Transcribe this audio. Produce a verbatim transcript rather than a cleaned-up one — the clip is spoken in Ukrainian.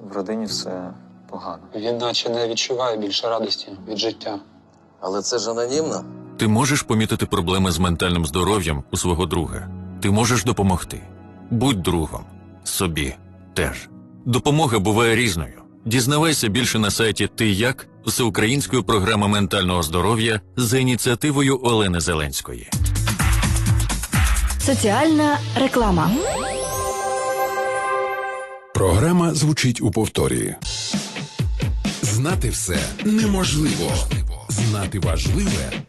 в родині все погано. Він наче не відчуває більше радості від життя. Але це ж анонімно. Ти можеш помітити проблеми з ментальним здоров'ям у свого друга. Ти можеш допомогти. Будь другом. Собі теж. Допомога буває різною. Дізнавайся більше на сайті «Ти як» всеукраїнської програми ментального здоров'я за ініціативою Олени Зеленської. Соціальна реклама. Програма звучить у повторі. Знати все неможливо. Знати важливе